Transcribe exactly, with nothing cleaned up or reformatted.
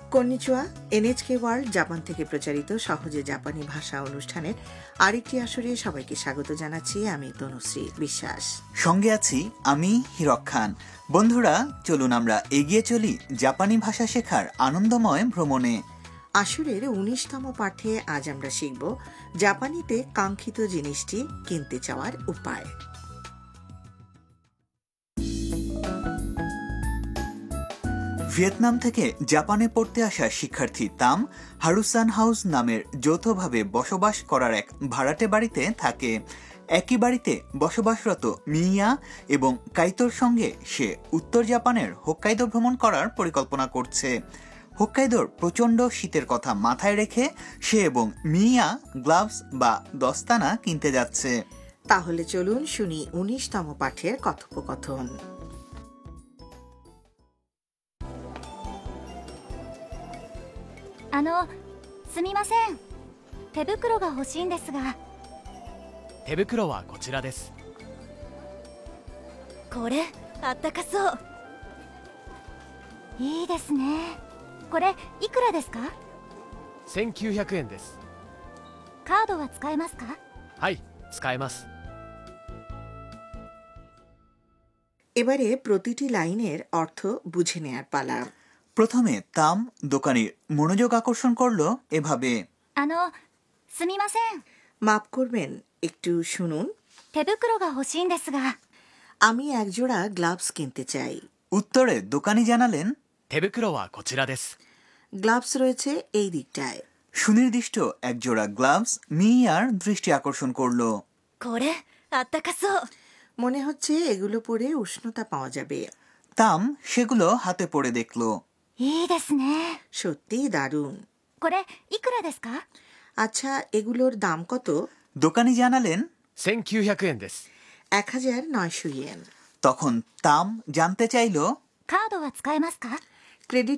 কন্নিচুয়া NHK world Japan থেকে প্রচারিত সহজে জাপানি ভাষা অনুষ্ঠানের আরেকটি আসরে সবাইকে স্বাগত জানাচ্ছি। আমি তনুশ্রী বিশ্বাস, সঙ্গে আছি আমি হিরক খান। বন্ধুরা, চলুন আমরা এগিয়ে চলি জাপানি ভাষা শেখার আনন্দময় ভ্রমণে। আসরের উনিশতম পাঠে আজ আমরা শিখব জাপানিতে কাঙ্ক্ষিত জিনিসটি কিনতে চাওয়ার উপায়। ভিয়েতনাম থেকে জাপানে পড়তে আসা শিক্ষার্থী তাম হারুসান হাউস নামের যৌথভাবে বসবাস করার এক ভাড়াটে বাড়িতে থাকে। একই বাড়িতে বসবাসরত মিয়া এবং কাইতোর সঙ্গে সে উত্তর জাপানের হোক্কাইদো ভ্রমণ করার পরিকল্পনা করছে। হোক্কাইদোর প্রচণ্ড শীতের কথা মাথায় রেখে সে এবং মিয়া গ্লাভস বা দস্তানা কিনতে যাচ্ছে। তাহলে চলুন শুনি উনিশতম পাঠের কথোপকথন। あの、すみません。手袋が欲しいんですが。 手袋はこちらです。 これ、あったかそう。いいですね。これ、いくらですか？ せんきゅうひゃくえんです。 カードは使えますか？ はい、使えます。 এবারে প্রতিটি লাইনের অর্থ বুঝে নেয়ার পালা। প্রথমে তাম দোকানির মনোযোগ আকর্ষণ করলো এভাবে, あの、すみません。 মাফ করবেন, একটু শুনুন। 手袋が欲しいんですが。 আমি একজোড়া গ্লাভস কিনতে চাই। উত্তরে দোকানি জানালেন, 手袋はこちらです。 গ্লাভস রয়েছে এই দিকটায়। সুনির্দিষ্ট একজোড়া গ্লাভস মিয়ার দৃষ্টি আকর্ষণ করলো। これ、あったかそう。 মনে হচ্ছে এগুলো পরে উষ্ণতা পাওয়া যাবে। তাম সেগুলো হাতে পড়ে দেখলো। いいですね。 সত্যি দারুণ। これ、いくらですか？ আচ্ছা, এগুলোর দাম কত? দোকানি জানালেন, せんきゅうひゃくえんです。 এক হাজার নয়শো ইয়েন। তখন তাম জানতে চাইল, カードは使えますか？ ক্রেডিট